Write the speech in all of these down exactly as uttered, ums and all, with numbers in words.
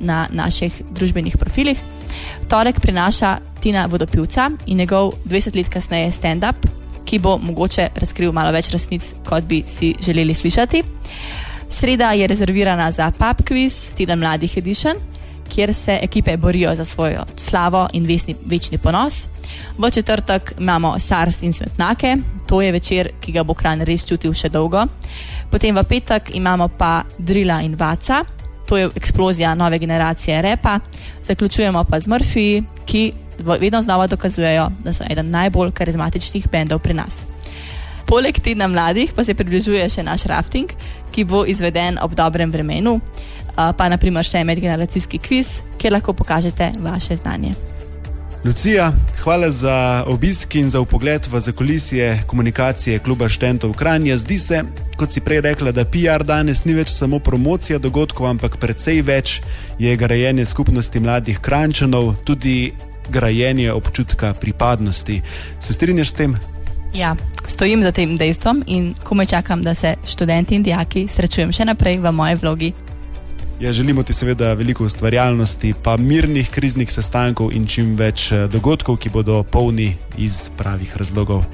na naših družbenih profilih. Torek prinaša Tina Vodopivca in njegov dvajset let kasneje stand-up, ki bo mogoče razkril malo več resnic, kot bi si želeli slišati. Sreda je rezervirana za pub quiz, Teden mladih edition, kjer se ekipe borijo za svojo slavo in vesni, večni ponos. V četrtek imamo Sars in Smetnake, to je večer, ki ga bo Kranj res čutil še dolgo. Potem v petek imamo pa Drila in Vaca, to je eksplozija nove generacije repa. Zaključujemo pa z Murphy, ki vedno znova dokazujejo, da so eden najbolj karizmatičnih bendov pri nas. Poleg Tedna mladih pa se približuje še naš rafting, ki bo izveden ob dobrem vremenu, pa naprimer še medgeneracijski kviz, kjer lahko pokažete vaše znanje. Lucija, hvala za obisk in za vpogled v zakulisje komunikacije kluba študentov Kranja. Zdi se, kot si prej rekla, da P R danes ni več samo promocija dogodkov, ampak precej več je grajenje skupnosti mladih Kranjčanov, tudi grajenje občutka pripadnosti. Se strinjaš s tem? Ja, stojim za tem dejstvom in komaj čakam, da se študenti in dijaki srečujem še naprej v moji vlogi. Ja, želimo ti seveda veliko ustvarjalnosti, pa mirnih kriznih sestankov in čim več dogodkov, ki bodo polni iz pravih razlogov.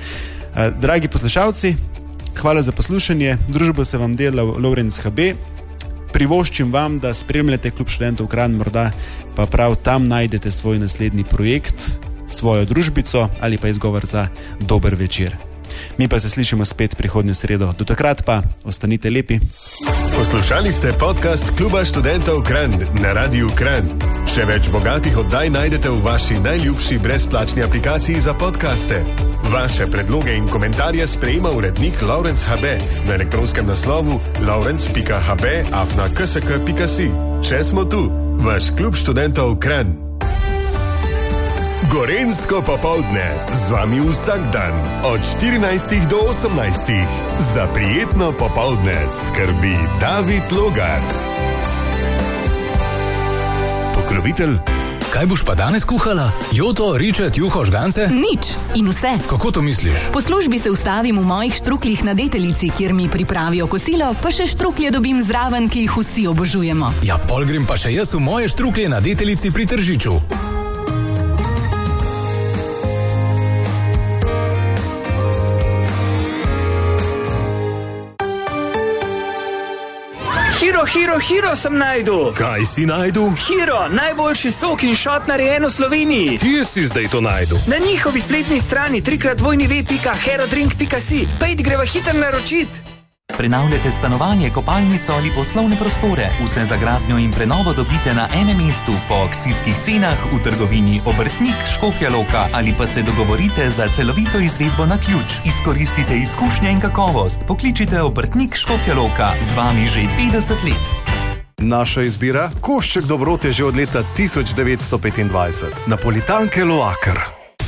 Dragi poslušalci, hvala za poslušanje. Družbo se vam delal Lovrenc H B. Privoščim vam, da spremljate klub študentov Kranj, morda pa prav tam najdete svoj naslednji projekt, svojo družbico ali pa izgovor za dober večer. Mi pa se slišimo spet prihodnjo sredo. Do takrat pa ostanite lepi. Poslušali ste podcast kluba študentov Kranj na Radiu Kranj. Še več bogatih oddaj najdete v vaši najljubši brezplačni aplikaciji za podcaste. Vaše predloge in komentarje sprejema urednik Lovrenc H B na elektronskem naslovu lovrenc pika h b afna k s k pika si. Če smo tu, vaš klub študentov Kranj. Gorenjsko popoldne z vami vsak dan od štirinajstih do osemnajstih. Za prijetno popoldne skrbi David Logar. Pokrovitelj. Kaj boš pa danes kuhala? Joto, ričet, juho, žgance? Nič in vse. Kako to misliš? Po službi se ustavim v mojih štruklih na Deteljici, kjer mi pripravijo kosilo, pa še štruklje dobim zraven, ki jih vsi obožujemo. Ja, pol grem pa še jaz v moje štruklje na Deteljici pri Tržiču. Hiro, hiro, hiro sem najdu. Kaj si najdu? Hiro, najboljši sok in šot narejen v Sloveniji. Kje si zdaj to najdu? Na njihovi spletni strani trikrat dvojni ve pika herodrink pika si. Pejdi, greva hiter naročit. Prenavljate stanovanje, kopalnico ali poslovne prostore. Vse za gradnjo in prenovo dobite na enem mestu po akcijskih cenah v trgovini Obrtnik Škofja Loka ali pa se dogovorite za celovito izvedbo na ključ. Izkoristite izkušnje in kakovost. Pokličite Obrtnik Škofja Loka, z vami že petdeset let. Naša izbira? Košček dobrot je že od leta tisoč devetsto petindvajset. Napolitanke Loaker.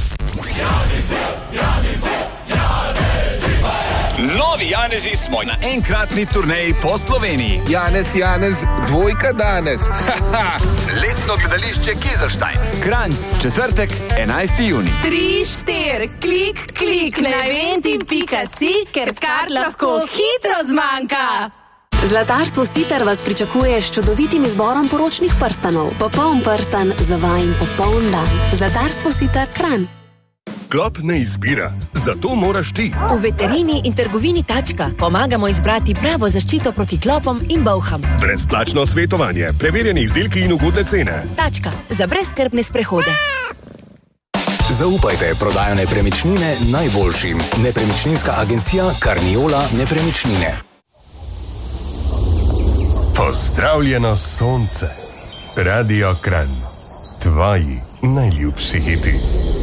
Novi Janezi smo na enkratni turneji po Sloveniji. Janez, Janez, dvojka danes. Letno gledališče Kizerstein. Kranj, četrtek, enajsti junij. Tri, štir, klik, klik na eventim pika si, ker kar lahko hitro zmanjka. Zlatarstvo Sitar vas pričakuje s čudovitim izborom poročnih prstanov. Popoln prstan za vajin popoln dan. Zlatarstvo Sitar Kranj. Klop ne izbira, zato moraš ti. V veterini in trgovini Tačka pomagamo izbrati pravo zaščito proti klopom in bolham. Brezplačno svetovanje, preverjeni izdelki in ugodne cene. Tačka, za brezskrbne sprehode. Zaupajte prodajo nepremičnine najboljšim. Nepremičninska agencija Karniola Nepremičnine. Pozdravljeno sonce. Radio Kranj. Tvoji najljubši hiti.